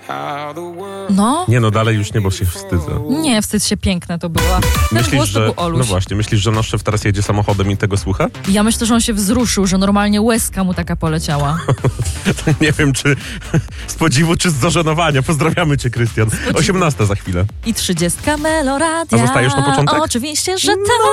No, Nie no, dalej już nie, bo się wstydzę. nie, wstyd się, piękne to była. Ten głos to był Oluś. No właśnie, myślisz, że nasz szef teraz jedzie samochodem i tego słucha? Ja myślę, że on się wzruszył, że normalnie łezka mu taka poleciała. Nie wiem, czy z podziwu, czy z zażenowania. Pozdrawiamy cię, Krystian. 18 za chwilę. I 30 Meloradia. A zostajesz na początek? Oczywiście, że tak.